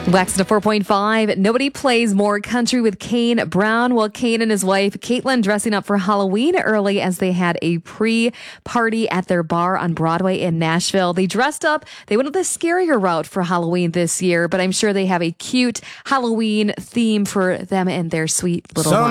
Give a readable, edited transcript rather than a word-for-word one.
Wax to 4.5. Nobody plays more country with Kane Brown. Well, Kane and his wife, Caitlin, dressing up for Halloween early as they had a pre-party at their bar on Broadway in Nashville. They dressed up. They went the scarier route for Halloween this year, but I'm sure they have a cute Halloween theme for them and their sweet little one.